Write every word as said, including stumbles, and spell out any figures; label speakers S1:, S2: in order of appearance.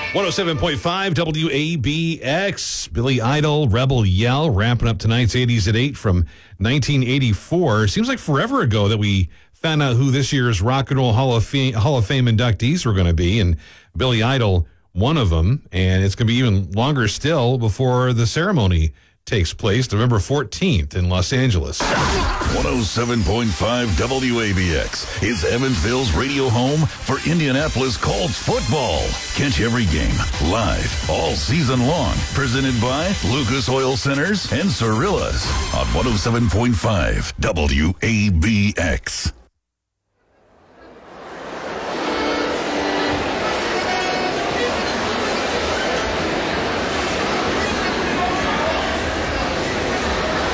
S1: one oh seven point five W A B X. Billy Idol, Rebel Yell, ramping up tonight's eighties at eight from nineteen eighty-four. Seems like forever ago that we found out who this year's Rock and Roll Hall of Fame, Hall of Fame inductees were going to be, and Billy Idol, one of them. And it's going to be even longer still before the ceremony takes place, November fourteenth in Los Angeles.
S2: one oh seven point five W A B X is Evansville's radio home for Indianapolis Colts football. Catch every game live all season long. Presented by Lucas Oil Centers and Cirillas on one oh seven point five W A B X.